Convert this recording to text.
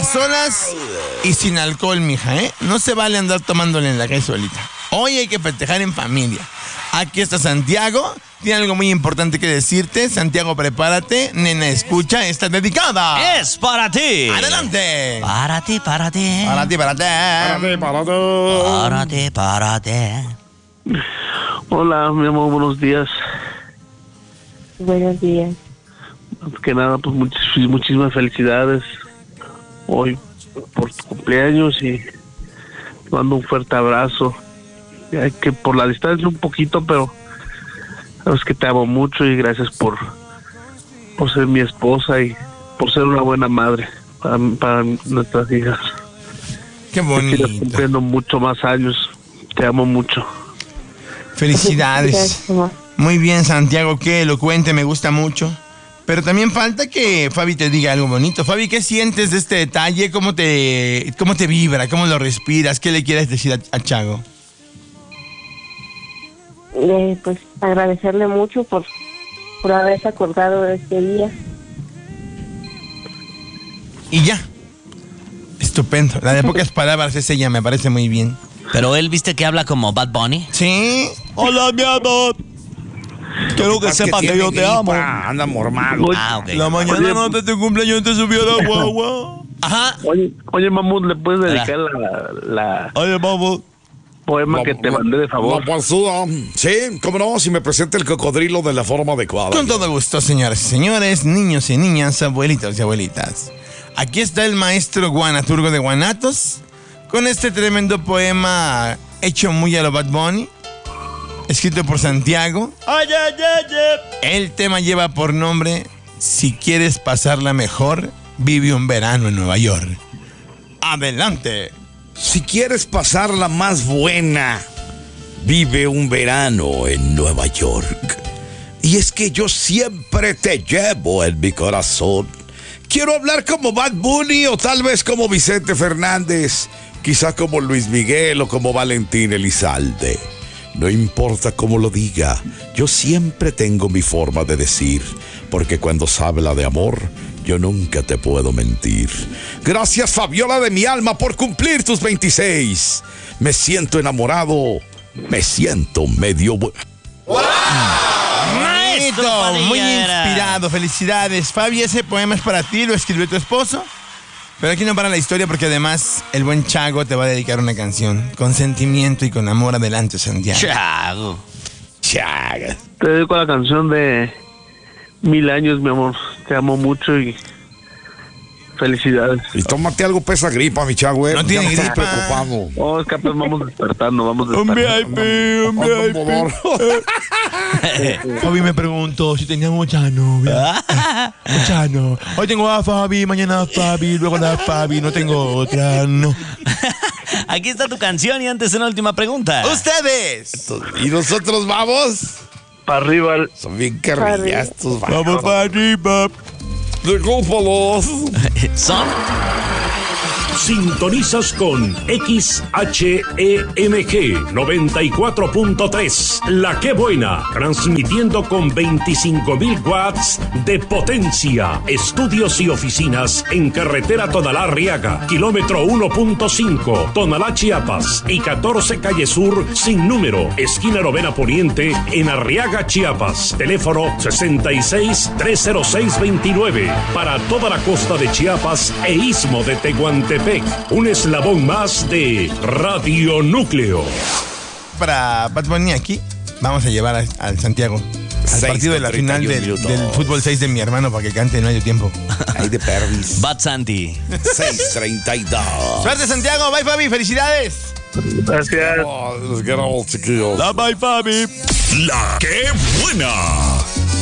solas y sin alcohol, mija, ¿eh? No se vale andar tomándole en la calle solita. Hoy hay que festejar en familia. Aquí está Santiago. Tiene algo muy importante que decirte. Santiago, prepárate. Nena, escucha. Está dedicada. Es para ti. ¡Adelante! Para ti, para ti. Para ti, para ti. Para ti, para ti. Para ti, para ti. Hola, mi amor, buenos días. Buenos días. Antes que nada, pues muchísimas felicidades hoy por tu cumpleaños y te mando un fuerte abrazo. Ya que por la distancia un poquito, pero sabes que te amo mucho y gracias por ser mi esposa y por ser una buena madre para nuestras hijas. Qué Que bonito. sigas cumpliendo mucho más años. Te amo mucho. Felicidades. Gracias, amor. Muy bien, Santiago, qué elocuente, me gusta mucho. Pero también falta que Fabi te diga algo bonito. Fabi, ¿qué sientes de este detalle? ¿Cómo te vibra? ¿Cómo lo respiras? ¿Qué le quieres decir a Chago? Pues agradecerle mucho por haberse acordado de este día. Y ya. Estupendo. La de pocas palabras es ella, me parece muy bien. Pero él, ¿viste que habla como Bad Bunny? Sí. Hola, mi amor. Quiero que sepan que yo te amo. Anda mormado. Ah, ok. La mañana antes de tu cumpleaños te subió la guagua. Ajá. Oye, mamut, ¿le puedes dedicar la Oye, vamos. poema que te mandé de favor? La panzuda. Sí, cómo no, si me presenta el cocodrilo de la forma adecuada. Con todo gusto, señoras y señores, niños y niñas, abuelitos y abuelitas. Aquí está el maestro guanaturgo de Guanatos con este tremendo poema hecho muy a lo Bad Bunny, escrito por Santiago. Ay, ay, ay, ay. El tema lleva por nombre Si quieres pasarla mejor, vive un verano en Nueva York. Adelante. Si quieres pasarla más buena, vive un verano en Nueva York. Y es que yo siempre te llevo en mi corazón. Quiero hablar como Bad Bunny o tal vez como Vicente Fernández, quizá como Luis Miguel o como Valentín Elizalde. No importa cómo lo diga, yo siempre tengo mi forma de decir, porque cuando se habla de amor, yo nunca te puedo mentir. Gracias, Fabiola de mi alma, por cumplir tus 26. Me siento enamorado, me siento medio... Maestro Bonito, muy Padilla. inspirado, felicidades. Fabi, ese poema es para ti, lo escribió tu esposo. Pero aquí no para la historia porque además el buen Chago te va a dedicar una canción con sentimiento y con amor. Adelante, Santiago. Chago. Chaga. Te dedico a la canción de 1000 años, mi amor. Te amo mucho y felicidades. Y tómate algo para esa gripa, mi Chago. No tiene ya me estoy gripa. preocupado. Oh, es que apenas vamos despertando, Un VIP. Fabi me preguntó si teníamos mucha novia. Chano. Hoy tengo a Fabi, mañana a Fabi, luego a Fabi, no tengo otra, no. Aquí está tu canción y antes una última pregunta. ¡Ustedes! Y nosotros vamos. Para arriba. Son bien carrillas estos vatos. Vamos para arriba. Discúlpalos. Son Sintonizas con XHEMG 94.3, La Que Buena, transmitiendo con 25.000 watts de potencia. Estudios y oficinas en carretera Tonalá-Arriaga, kilómetro 1.5, Tonalá, Chiapas, y 14 Calle Sur, sin número, esquina Novena Poniente, en Arriaga, Chiapas. Teléfono 66-306-29, para toda la costa de Chiapas e istmo de Tehuantepec. Un eslabón más de Radio Núcleo. Para Bad Bunny aquí, vamos a llevar al Santiago al partido de la final del fútbol 6 de mi hermano para que cante en medio tiempo. Ahí de pervis. Bad Santi. 6:32. Suerte, Santiago. Bye, Fabi. Felicidades. Gracias. Oh, los quiero, chiquillos. Bye, Fabi. La Que Buena.